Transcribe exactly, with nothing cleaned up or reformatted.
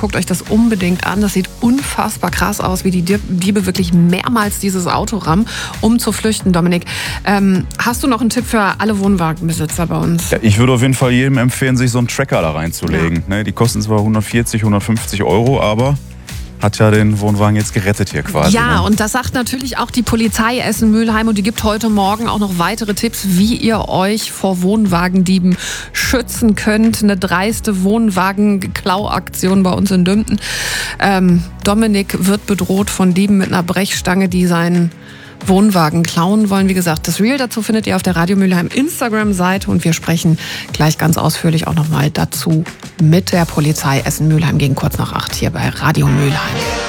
guckt euch das unbedingt an. Das sieht unfassbar krass aus, wie die Diebe wirklich mehrmals dieses Auto rammen, um zu flüchten. Dominik, ähm, hast du noch einen Tipp für alle Wohnwagenbesitzer bei uns? Ja, ich würde auf jeden Fall jedem empfehlen, sich so einen Tracker da reinzulegen. Ja. Ne, die kosten zwar hundertvierzig, hundertfünfzig Euro, aber hat ja den Wohnwagen jetzt gerettet hier quasi. Ja, ne? Und das sagt natürlich auch die Polizei Essen-Mülheim und die gibt heute Morgen auch noch weitere Tipps, wie ihr euch vor Wohnwagendieben schützen könnt. Eine dreiste Wohnwagen-Klau-Aktion bei uns in Dümpten. Ähm, Dominik wird bedroht von Dieben mit einer Brechstange, die seinen Wohnwagen klauen wollen. Wie gesagt, das Reel dazu findet ihr auf der Radio Mülheim Instagram-Seite und wir sprechen gleich ganz ausführlich auch nochmal dazu mit der Polizei Essen-Mülheim gegen kurz nach acht hier bei Radio Mülheim.